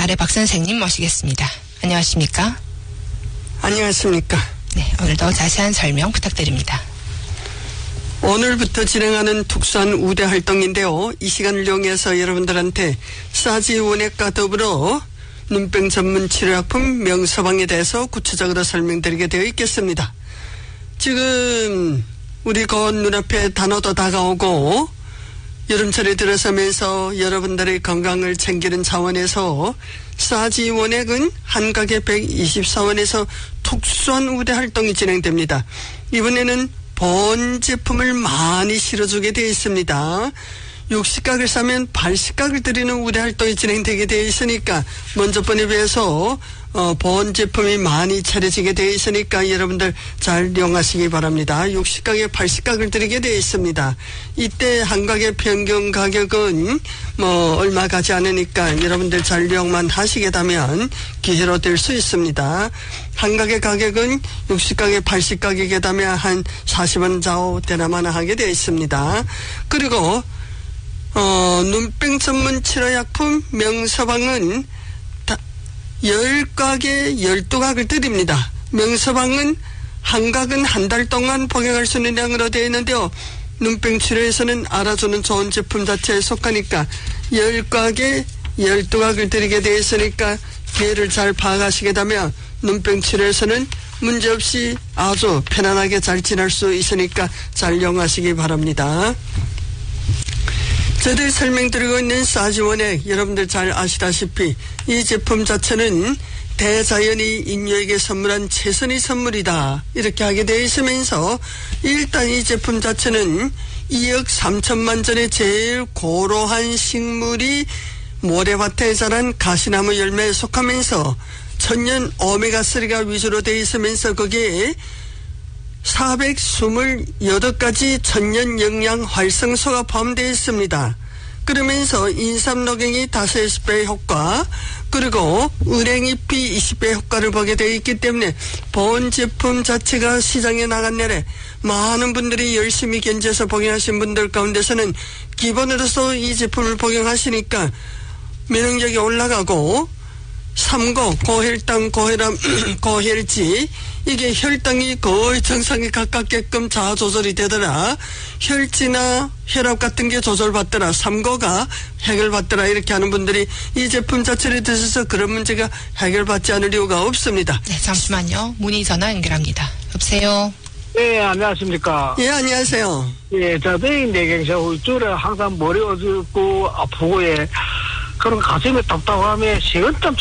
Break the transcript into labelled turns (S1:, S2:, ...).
S1: 달의 박 선생님 모시겠습니다. 안녕하십니까?
S2: 안녕하십니까?
S1: 네, 오늘도 자세한 설명 부탁드립니다.
S2: 오늘부터 진행하는 특수한 우대 활동인데요. 이 시간을 이용해서 여러분들한테 싸지 원액과 더불어 눈병 전문 치료약품 명서방에 대해서 구체적으로 설명드리게 되어 있겠습니다. 지금 우리 곧 눈앞에 단오도 다가오고 여름철이 들어서면서 여러분들의 건강을 챙기는 차원에서 싸지 원액은 한 가게 124원에서 특수한 우대 활동이 진행됩니다. 이번에는 본 제품을 많이 실어주게 되어 있습니다. 60각을 사면 80각을 드리는 우대 활동이 진행되게 되어 있으니까 먼저 번에 비해서 본 제품이 많이 차려지게 되어 있으니까 여러분들 잘 이용하시기 바랍니다. 60각에 80각을 드리게 되어 있습니다. 이때 한 각의 평균 가격은 얼마 가지 않으니까 여러분들 잘 이용만 하시게 되면 기회로 될 수 있습니다. 한 각의 가격은 60각에 80각이 되면 한 40원 좌우 되나마나 하게 되어 있습니다. 그리고 눈병 전문 치료약품 명서방은 10각에 12각을 드립니다. 명서방은 한 각은 한 달 동안 복용할 수 있는 양으로 되어 있는데요. 눈병 치료에서는 알아주는 좋은 제품 자체에 속하니까 10각에 12각을 드리게 되어 있으니까 기회를 잘 파악하시게 되면 눈병 치료에서는 문제없이 아주 편안하게 잘 지낼 수 있으니까 잘 이용하시기 바랍니다. 저희들이 설명드리고 있는 싸지원액 여러분들 잘 아시다시피 이 제품 자체는 대자연이 인류에게 선물한 최선의 선물이다 이렇게 하게 되어 있으면서 일단 이 제품 자체는 2억 3천만 전의 제일 고로한 식물이 모래밭에 자란 가시나무 열매에 속하면서 천연 오메가3가 위주로 되어 있으면서 거기에 428가지 천연 영양 활성소가 포함되어 있습니다. 그러면서 인삼 녹용이 5배 효과 그리고 은행잎이 20배 효과를 보게 되어 있기 때문에 본 제품 자체가 시장에 나간 날에 많은 분들이 열심히 견뎌서 복용하신 분들 가운데서는 기본으로서 이 제품을 복용하시니까 면역력이 올라가고 삼고 고혈당 고혈압 고혈지 이게 혈당이 거의 정상에 가깝게끔 자아 조절이 되더라. 혈지나 혈압 같은 게 조절받더라. 삼고가 해결받더라. 이렇게 하는 분들이 이 제품 자체를 드셔서 그런 문제가 해결받지 않을 이유가 없습니다.
S1: 네, 잠시만요. 문의 전화 연결합니다. 여보세요.
S3: 네, 안녕하십니까.
S2: 예, 안녕하세요.
S3: 예, 저도 내경색 후유증으로 항상 머리 어지럽고 아프고 예, 그런 가슴이 답답하면 식은땀